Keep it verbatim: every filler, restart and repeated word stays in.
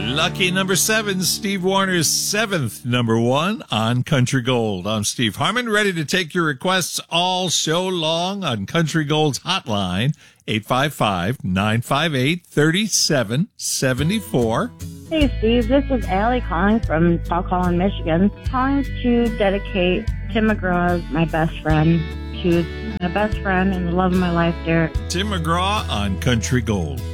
Lucky number seven, Steve Warner's seventh number one on Country Gold. I'm Steve Harmon, ready to take your requests all show long on Country Gold's hotline, eight five five, nine five eight, three seven seven four. Hey, Steve, this is Allie calling from South Holland, Michigan. Calling to dedicate Tim McGraw, my best friend, to my best friend and the love of my life, Derek. Tim McGraw on Country Gold.